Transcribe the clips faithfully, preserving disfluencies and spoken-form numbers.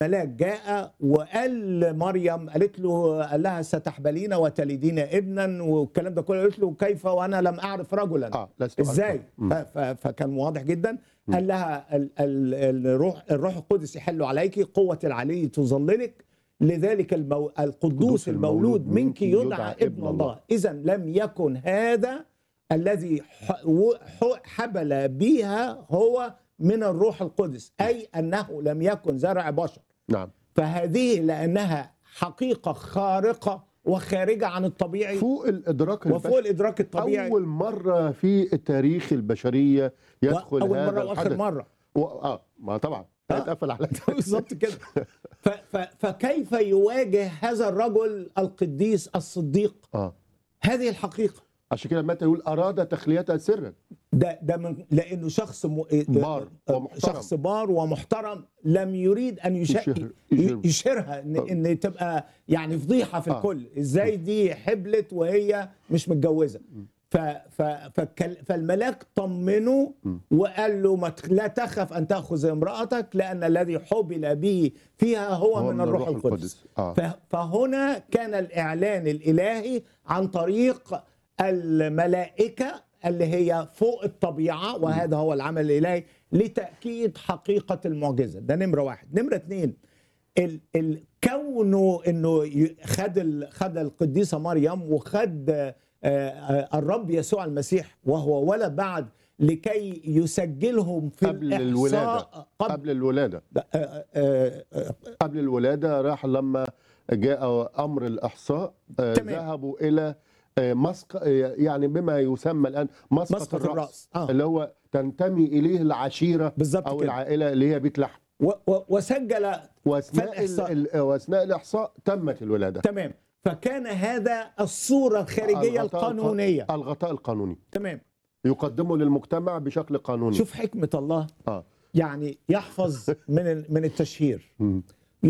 ملاك جاء وقال لمريم، قالت له، قال لها ستحبلين وتلدين ابنا والكلام ده كله، قالت له كيف وانا لم اعرف رجلا؟ اه لست ازاي؟ ف- أعرف. ف- فكان واضح جدا. قال لها ال- ال- الروح الروح القدس يحل عليك، قوة العلي تظللك، لذلك المو... القدوس المولود منك يدعى ابن الله. اذا لم يكن هذا الذي ح- و- ح- حبل بها هو من الروح القدس، اي انه لم يكن زرع بشر. نعم. فهذه لانها حقيقة خارقة وخارجة عن الطبيعي، فوق الادراك وفوق البشري. الادراك الطبيعي. اول مره في تاريخ البشريه يدخل اول هذا مرة واخر الحدث. مرة. و... اه ما طبعا آه. هيتقفل على بالظبط كده. ف... ف... فكيف يواجه هذا الرجل القديس الصديق اه هذه الحقيقة؟ عشان كده متى يقول اراد تخليتها سرا. ده ده من لانه شخص م... بار ومحترم. شخص بار ومحترم، لم يريد ان يش... يشهر- يشهر. يشهرها ان... ان تبقى يعني فضيحه في آه. الكل. ازاي دي حبلت وهي مش متجوزه؟ ف... ف... فكل... فالملاك طمنه وقال له ما تخ... لا تخف ان تاخذ امراتك، لان الذي حبل به فيها هو, هو من, من الروح الروح القدس, القدس. آه. ف... فهنا كان الاعلان الالهي عن طريق الملائكة اللي هي فوق الطبيعة، وهذا هو العمل الإلهي لتأكيد حقيقة المعجزة. ده نمرة واحد. نمرة اتنين، ال- ال- كونه انه ي- خد ال- خد القديسة مريم وخد آه، آه، الرب يسوع المسيح وهو ولد بعد، لكي يسجلهم في قبل الإحصاء الولادة. قبل, قبل الولاده آه، آه، آه، قبل الولاده راح لما جاء امر الاحصاء. آه، تمام. ذهبوا الى آه، مسق آه، يعني بما يسمى الان مسقط مسقط الراس, الرأس. آه. اللي هو تنتمي اليه العشيره بالظبط او كده. العائله اللي هي بيت لحم. و- و- وسجل واثناء فالإحصاء. ال- ال- واثناء الاحصاء تمت الولاده. تمام. فكان هذا الصورة الخارجية الغطاء الق- القانونية. الغطاء القانوني تمام. يقدمه للمجتمع بشكل قانوني. شوف حكمة الله، اه يعني يحفظ من ال- من التشهير، مم.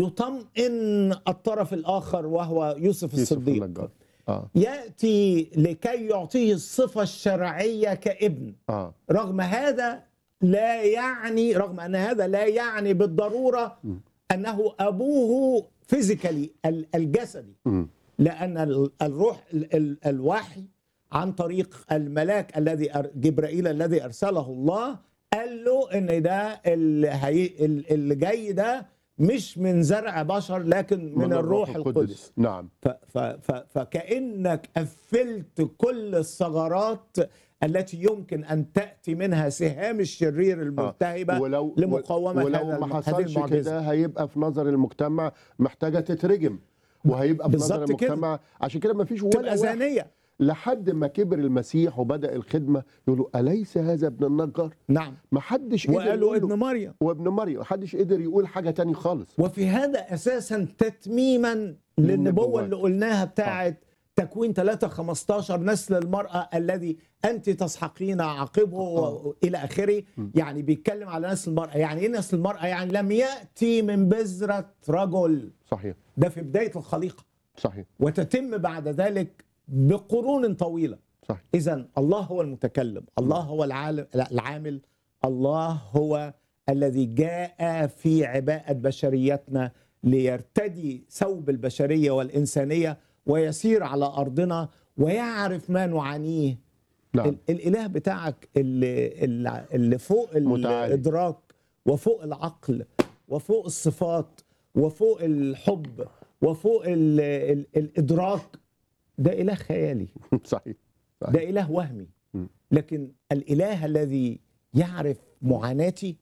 يطمئن الطرف الآخر وهو يوسف يوسف الصديق، النجار. اه يأتي لكي يعطيه الصفة الشرعية كابن. اه رغم هذا لا يعني رغم أن هذا لا يعني بالضرورة أنه أبوه فيزيكالي الجسدي، مم. لأن ال- الروح ال- ال- الوحي عن طريق الملاك الذي أر- جبرائيل الذي أرسله الله قال له إن ده اللي, هي ال- اللي جاي ده مش من زرع بشر لكن من, من الروح القدس. نعم. ف ف ف فكأنك قفلت كل الثغرات التي يمكن أن تأتي منها سهام الشرير الملتهبة ولو لمقاومة ولو هذا ما الم- هذه حصلش المعجزة. كده هيبقى في نظر المجتمع محتاجه تترجم، وهيبقى في نظر بالظبط كده. المجتمع عشان كده ما فيش ولا تبقى واحد زانية. لحد ما كبر المسيح وبدأ الخدمه يقولوا أليس هذا ابن النجار؟ نعم. ما حدش قدر وقالوا يقول ابن له مريم. وابن مريم، ما حدش قدر يقول حاجه تاني خالص. وفي هذا اساسا تتميما للنبوه اللي قلناها بتاعه تكوين ثلاثة خمستاشر، نسل المراه الذي انت تسحقين عقبه آه. الى اخره. يعني بيتكلم على نسل المراه. يعني ايه نسل المراه؟ يعني لم ياتي من بذره رجل، صحيح ده في بدايه الخليقه، صحيح وتتم بعد ذلك بقرون طويله. صحيح. إذن الله هو المتكلم، الله هو العالم العامل، الله هو الذي جاء في عباءة بشريتنا ليرتدي ثوب البشرية والإنسانية ويسير على أرضنا ويعرف ما نعانيه. نعم. ال- الإله بتاعك اللي, اللي اللي فوق متعالي. الإدراك وفوق العقل وفوق الصفات وفوق الحب وفوق ال ال الإدراك، ده إله خيالي، صحيح صحيح. ده إله وهمي. م. لكن الإله الذي يعرف معاناتي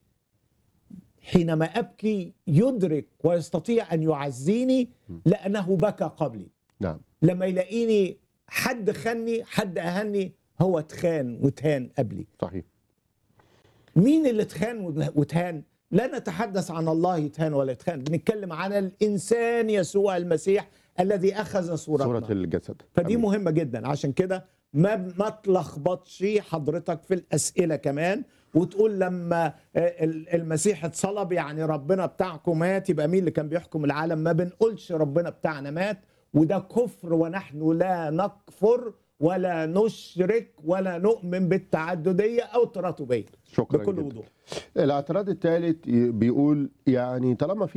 حينما أبكي يدرك ويستطيع أن يعزيني لأنه بكى قبلي. نعم. لما يلاقيني حد خني، حد أهني، هو اتخان وتهان قبلي. صحيح. مين اللي اتخان وتهان؟ لا نتحدث عن الله يتهان ولا يتخان، بنتكلم عن الإنسان يسوع المسيح الذي أخذ صورتنا. صورة الجسد. فدي أمين. مهمة جدا. عشان كده ما ما تلخبطش حضرتك في الأسئلة كمان وتقول لما المسيح اتصلب يعني ربنا بتاعكم مات، يبقى مين اللي كان بيحكم العالم؟ ما بنقولش ربنا بتاعنا مات، وده كفر، ونحن لا نكفر ولا نشرك ولا نؤمن بالتعددية أو التراتبية. شكرا بكل جدا. وضوح. الاعتراض الثالث بيقول يعني طالما في